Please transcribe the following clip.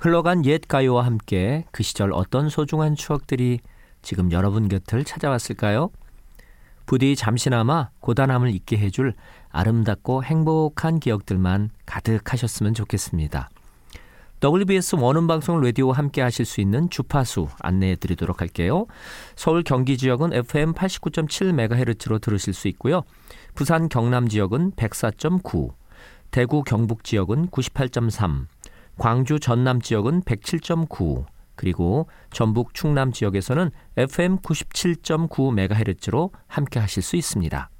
흘러간 옛 가요와 함께 그 시절 어떤 소중한 추억들이 지금 여러분 곁을 찾아왔을까요? 부디 잠시나마 고단함을 잊게 해줄 아름답고 행복한 기억들만 가득하셨으면 좋겠습니다. WBS 원음방송 라디오와 함께 하실 수 있는 주파수 안내해 드리도록 할게요. 서울 경기 지역은 FM 89.7MHz로 들으실 수 있고요. 부산 경남 지역은 104.9, 대구 경북 지역은 98.3, 광주 전남 지역은 107.9, 그리고 전북 충남 지역에서는 FM 97.9MHz로 함께 하실 수 있습니다.